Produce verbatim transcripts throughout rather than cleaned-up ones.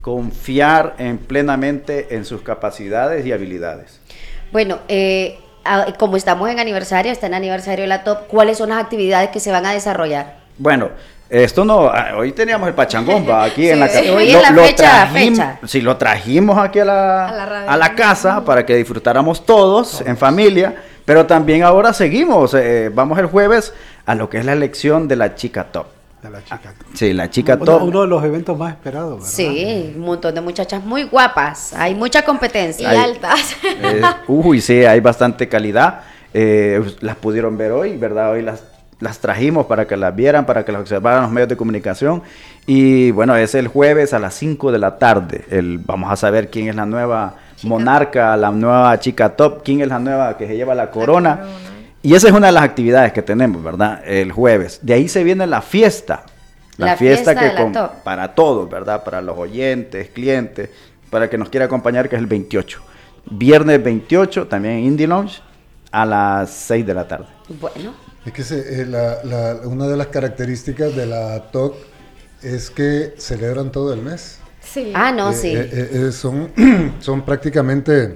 confiar en, plenamente en sus capacidades y habilidades. Bueno, eh, a, como estamos en aniversario, está en aniversario de la Top, ¿cuáles son las actividades que se van a desarrollar? Bueno, esto no, hoy teníamos el pachangón, va, aquí sí, en la casa. Sí, hoy es la lo fecha, trajim, fecha. Sí, lo trajimos aquí a la, a la, a la casa para que disfrutáramos todos, todos en familia, pero también ahora seguimos, eh, vamos el jueves a lo que es la elección de la chica top. De la chica top. Sí, la chica uno, top. Uno de los eventos más esperados, ¿verdad? Sí, un montón de muchachas muy guapas, hay mucha competencia. Y hay, altas. Eh, uy, sí, hay bastante calidad. Eh, las pudieron ver hoy, ¿verdad? Hoy las, las trajimos para que las vieran, para que las observaran los medios de comunicación. Y bueno, es el jueves a las cinco de la tarde. El, vamos a saber quién es la nueva chica monarca, la nueva chica top, quién es la nueva que se lleva la corona. La corona. Y esa es una de las actividades que tenemos, ¿verdad? El jueves. De ahí se viene la fiesta. La, la fiesta, fiesta que con, para todos, ¿verdad? Para los oyentes, clientes, para que nos quiera acompañar, que es el veintiocho. Viernes veintiocho, también en Indie Lounge, a las seis de la tarde. Bueno. Es que se, eh, la, la, una de las características de la T O C es que celebran todo el mes. Sí. Ah, no, eh, sí. Eh, eh, son, son prácticamente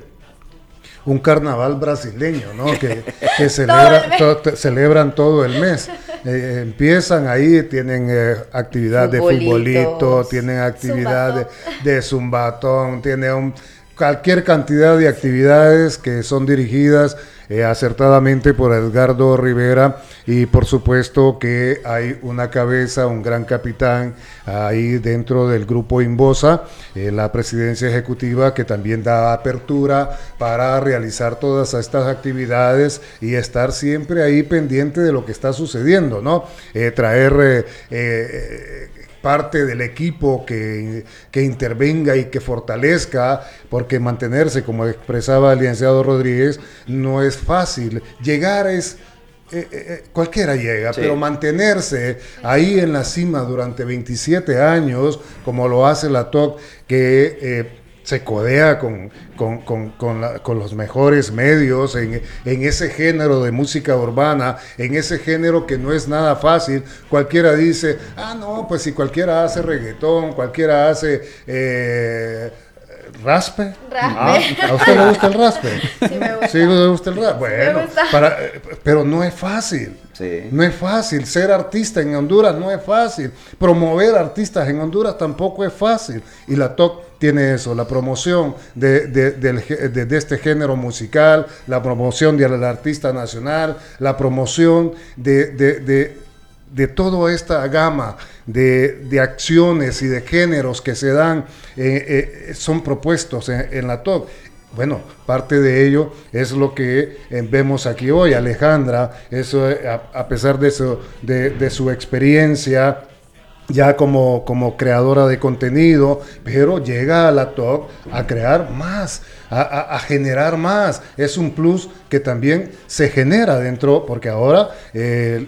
un carnaval brasileño, ¿no? Que, que celebra, todo to, celebran todo el mes. Eh, empiezan ahí, tienen eh, actividad de futbolito, tienen actividad de, de zumbatón, tienen un, cualquier cantidad de actividades que son dirigidas eh, acertadamente por Edgardo Rivera, y por supuesto que hay una cabeza, un gran capitán ahí dentro del grupo Inbosa, eh, la presidencia ejecutiva, que también da apertura para realizar todas estas actividades y estar siempre ahí pendiente de lo que está sucediendo, ¿no? Eh, traer eh, eh, parte del equipo que, que intervenga y que fortalezca, porque mantenerse, como expresaba el licenciado Rodríguez, no es fácil. Llegar es, eh, eh, cualquiera llega, sí, pero mantenerse ahí en la cima durante veintisiete años, como lo hace la T O C, que eh, se codea con, con, con, con, la, con los mejores medios en, en ese género de música urbana, en ese género que no es nada fácil. Cualquiera dice, ah, no, pues si cualquiera hace reggaetón, cualquiera hace eh, raspe. Raspe. Ah, ¿a usted le gusta el raspe? Sí, me gusta. Sí, me gusta el raspe. Bueno, me gusta. Para, pero no es fácil. Sí. No es fácil. Ser artista en Honduras no es fácil. Promover artistas en Honduras tampoco es fácil. Y la T O C tiene eso, la promoción de, de, de, de, de este género musical, la promoción del artista nacional, la promoción de, de, de, de toda esta gama de, de acciones y de géneros que se dan, eh, eh, son propuestos en, en la T O C. Bueno, parte de ello es lo que eh, vemos aquí hoy. Alejandra, eso, a, a pesar de su, de, de su experiencia ya como, como creadora de contenido, pero llega a la T O C a crear más, a, a, a generar más. Es un plus que también se genera dentro, porque ahora eh,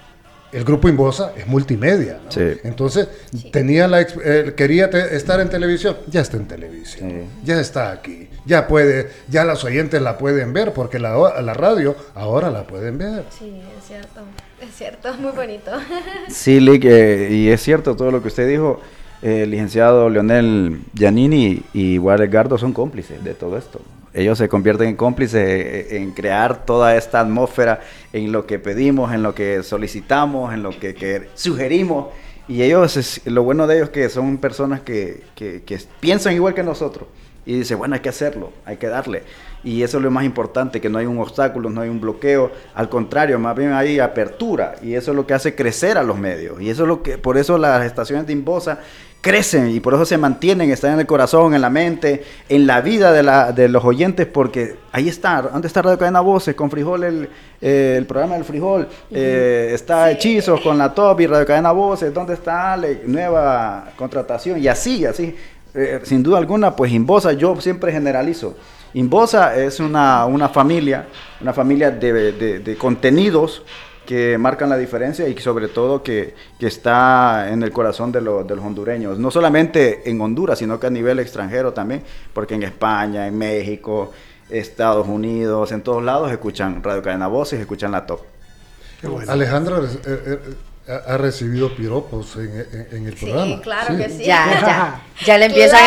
el grupo Inbosa es multimedia, ¿no? Sí. Entonces, sí. tenía la, eh, quería te, estar en televisión, ya está en televisión, sí. ya está aquí, ya puede, ya los oyentes la pueden ver, porque la, la radio ahora la pueden ver. Sí, es cierto, es cierto, es muy bonito. Sí, Lick, eh, y es cierto todo lo que usted dijo. Eh, el licenciado Leonel Giannini y igual Edgardo son cómplices de todo esto. Ellos se convierten en cómplices en crear toda esta atmósfera, en lo que pedimos, en lo que solicitamos, en lo que, que sugerimos. Y ellos, es, lo bueno de ellos es que son personas que, que, que piensan igual que nosotros. Y dicen, bueno, hay que hacerlo, hay que darle. Y eso es lo más importante, que no hay un obstáculo, no hay un bloqueo. Al contrario, más bien hay apertura. Y eso es lo que hace crecer a los medios. Y eso es lo que, por eso las estaciones de Inbosa crecen y por eso se mantienen, están en el corazón, en la mente, en la vida de, la, de los oyentes, porque ahí está, ¿dónde está Radio Cadena Voces? Con Frijol, el, eh, el programa del Frijol, uh-huh. eh, está sí. Hechizos con la Top y Radio Cadena Voces, ¿dónde está Ale? Nueva contratación? Y así, así, eh, sin duda alguna, pues Inbosa, yo siempre generalizo, Inbosa es una, una familia, una familia de, de, de contenidos que marcan la diferencia y sobre todo que, que está en el corazón de, lo, de los hondureños, no solamente en Honduras, sino que a nivel extranjero también, porque en España, en México, Estados Unidos, en todos lados escuchan Radio Cadena Voces, escuchan la Top. Qué bueno. Alejandro, eh, eh, ha, ha recibido piropos en, en- en el programa. Sí, claro que sí. Ya, ya, ya le empiezan